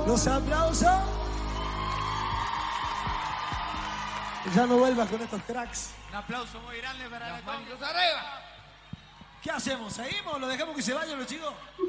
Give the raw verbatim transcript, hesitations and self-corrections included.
Los aplausos. Ya no vuelvas con estos cracks. Un aplauso muy grande para la Manos arriba. ¿Qué hacemos? ¿Seguimos? ¿Lo dejamos que se vayan los chicos?